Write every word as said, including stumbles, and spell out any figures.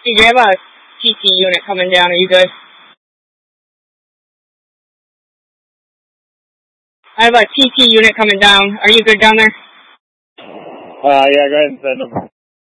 Did you have a T T unit coming down? Are you good? I have a T T unit coming down. Are you good down there? Uh, yeah, go ahead and send them.